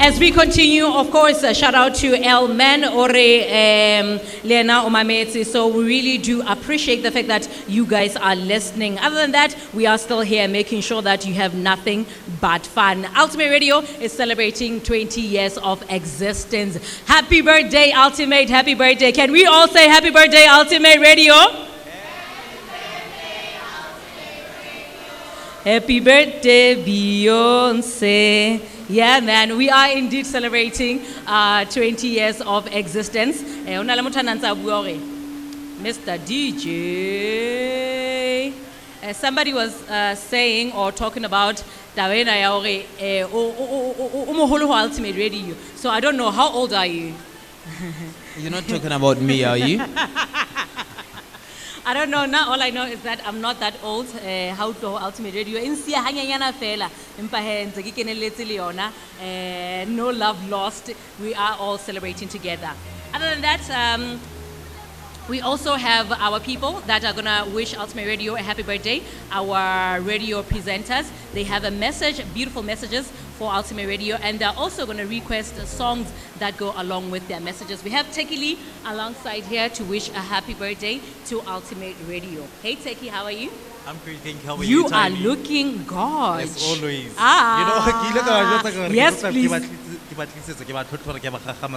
as we continue, of course, a shout out to El Man Ore Lena Omametsi. So we really do appreciate the fact that you guys are listening. Other than that, we are still here making sure that you have nothing but fun. Ultimate Radio is celebrating 20 years of existence. Happy birthday, Ultimate. Happy birthday. Can we all say happy birthday, Ultimate Radio? Happy birthday, Beyonce. Yeah, man, we are indeed celebrating 20 years of existence. Mr. DJ. Somebody was saying or talking about Ultimate Radio. So I don't know, how old are you? You're not talking about me, are you? I don't know. Now all I know is that I'm not that old. How to Ultimate Radio? No love lost. We are all celebrating together. Other than that, we also have our people that are gonna wish Ultimate Radio a happy birthday. Our radio presenters. They have a message, beautiful messages for Ultimate Radio, and they're also gonna request songs that go along with their messages. We have Teki Lee alongside here to wish a happy birthday to Ultimate Radio. Hey Teki, how are you? I'm great, thank you. How are you? You are looking gorgeous. As always. Ah. You know, Yes, please.